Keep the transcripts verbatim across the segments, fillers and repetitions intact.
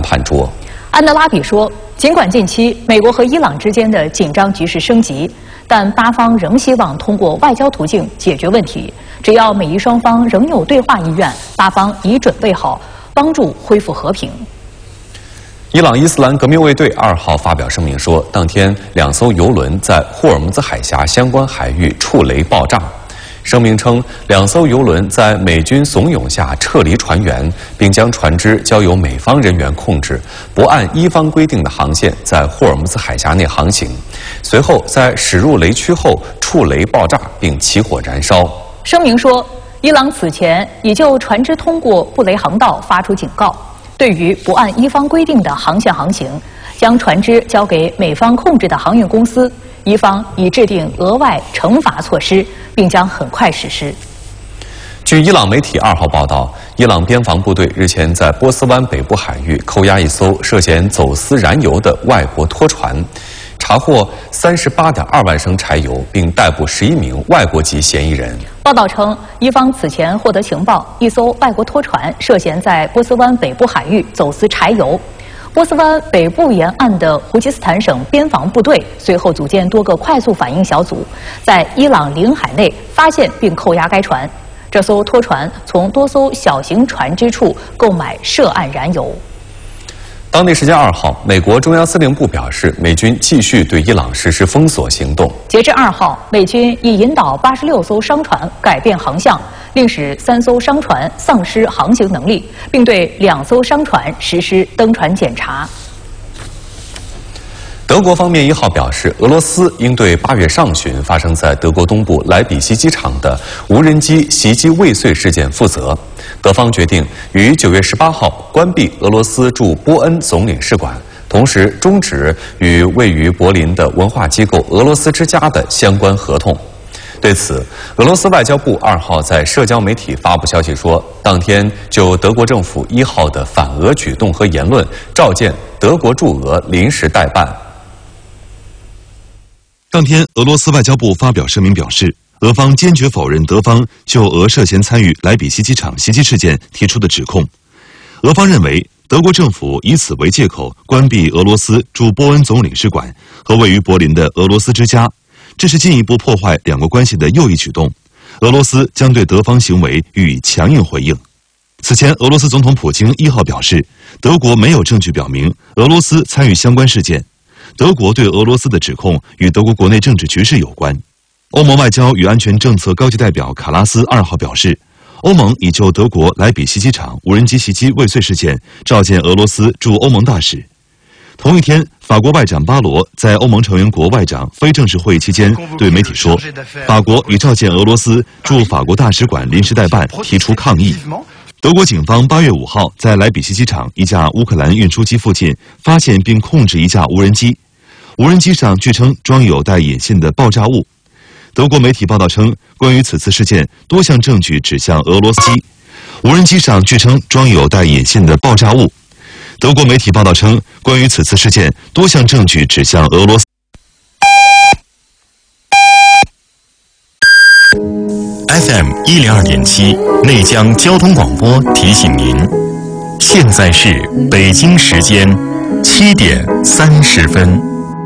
谈桌。 安德拉比说，尽管近期美国和伊朗之间的紧张局势升级，但巴方仍希望通过外交途径解决问题。只要美伊双方仍有对话意愿，巴方已准备好帮助恢复和平。 伊朗伊斯兰革命卫队二号发表声明说，当天两艘油轮在霍尔木兹海峡相关海域触雷爆炸。声明称，两艘油轮在美军怂恿下撤离船员，并将船只交由美方人员控制，不按伊方规定的航线在霍尔木兹海峡内航行。随后在驶入雷区后触雷爆炸并起火燃烧。 声明说，伊朗此前已就船只通过布雷航道发出警告，对于不按伊方规定的航线航行，将船只交给美方控制的航运公司。伊方已制定额外惩罚措施，并将很快实施。 据伊朗媒体二号报道，伊朗边防部队日前在波斯湾北部海域扣押一艘涉嫌走私燃油的外国拖船，查获三十八点二万升柴油，并逮捕十一名外国籍嫌疑人。 报道称，伊方此前获得情报，一艘外国拖船涉嫌在波斯湾北部海域走私柴油。波斯湾北部沿岸的胡吉斯坦省边防部队随后组建多个快速反应小组，在伊朗领海内发现并扣押该船。这艘拖船从多艘小型船只处购买涉案燃油。 当地时间二号，美国中央司令部表示，美军继续对伊朗实施封锁行动。 截至二号，美军已引导八十六艘商船改变航向，令使三艘商船丧失航行能力，并对两艘商船实施登船检查。 德国方面一号表示，俄罗斯应对八月上旬发生在德国东部莱比锡机场的无人机袭击未遂事件负责。德方决定于九月十八号关闭俄罗斯驻波恩总领事馆，同时终止与位于柏林的文化机构俄罗斯之家的相关合同。对此，俄罗斯外交部二号在社交媒体发布消息说，当天就德国政府一号的反俄举动和言论召见德国驻俄临时代办。 当天，俄罗斯外交部发表声明表示，俄方坚决否认德方就俄涉嫌参与莱比锡机场袭击事件提出的指控。俄方认为，德国政府以此为借口关闭俄罗斯驻波恩总领事馆和位于柏林的俄罗斯之家，这是进一步破坏两国关系的又一举动。俄罗斯将对德方行为予以强硬回应。此前，俄罗斯总统普京一号表示，德国没有证据表明俄罗斯参与相关事件。德国对俄罗斯的指控与德国国内政治局势有关。欧盟外交与安全政策高级代表卡拉斯二号表示，欧盟已就德国莱比锡机场无人机袭击未遂事件召见俄罗斯驻欧盟大使。同一天，法国外长巴罗在欧盟成员国外长非正式会议期间对媒体说，法国已召见俄罗斯驻法国大使馆临时代办提出抗议。德国警方八月五号在莱比锡机场一架乌克兰运输机附近发现并控制一架无人机，无人机上据称装有带引信的爆炸物。德国媒体报道称，关于此次事件，多项证据指向俄罗斯。无人机上据称装有带引信的爆炸物。德国媒体报道称，关于此次事件，多项证据指向俄罗斯。 F M 一零二点七内江交通广播提醒您，现在是北京时间七点三十分。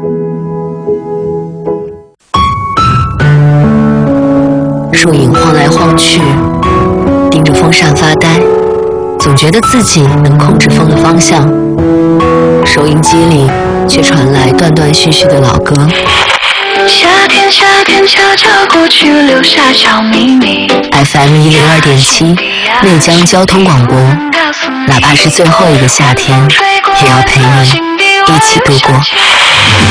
树影晃来晃去，盯着风扇发呆，总觉得自己能控制风的方向。收音机里却传来断断续续的老歌。 夏天，夏天悄悄过去，留下小秘密。 F M 一零二点七，内江交通广播，哪怕是最后一个夏天，也要陪你一起度过。